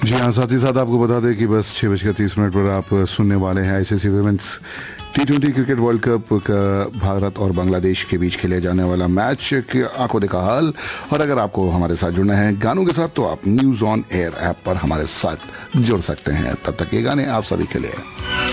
जी हाँ, साथ ही साथ आपको बता दें कि बस 6:30 पर आप सुनने वाले हैं ICC women's T20 cricket world cup का भारत और बांग्लादेश के बीच खेले जाने वाला मैच की आंखों देखा हाल। और अगर आपको हमारे साथ जुड़ना है गानों के साथ तो आप न्यूज़ ऑन एयर ऐप पर हमारे साथ जुड़ सकते हैं। तब तक ये गाने आप सभी के लिए।